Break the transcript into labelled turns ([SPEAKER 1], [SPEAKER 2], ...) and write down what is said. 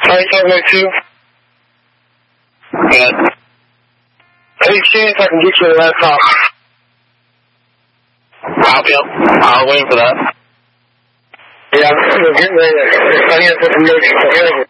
[SPEAKER 1] 5702. Good. Hey, see if I can get you a laptop. I'll wait for that. Yeah, I'm getting ready to put some notes together.